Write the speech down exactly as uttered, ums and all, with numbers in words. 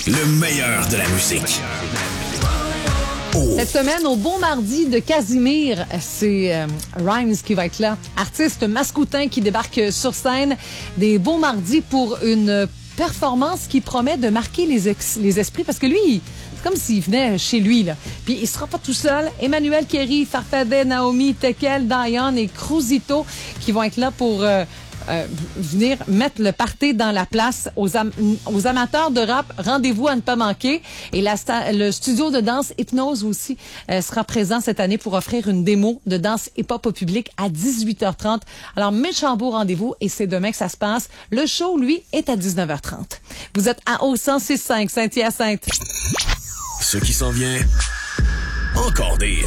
Le meilleur de la musique. Oh. Cette semaine, au Bon Mardi de Casimir, c'est euh, Rhymes qui va être là. Artiste mascoutin qui débarque sur scène des Beaux Mardis pour une performance qui promet de marquer les, ex- les esprits parce que lui, c'est comme s'il venait chez lui, là. Puis il sera pas tout seul. Emmanuel Kerry, Farfadet, Naomi, Tekel, Diane et Cruzito qui vont être là pour... Euh, Euh, venir mettre le party dans la place aux, am- aux amateurs de rap. Rendez-vous à ne pas manquer. Et la sta- le studio de danse Hypnose aussi euh, sera présent cette année pour offrir une démo de danse hip-hop au public à dix-huit heures trente. Alors, méchant beau rendez-vous et c'est demain que ça se passe. Le show, lui, est à dix-neuf heures trente. Vous êtes à au cent six virgule cinq Saint-Hyacinthe. Ce qui s'en vient, encore des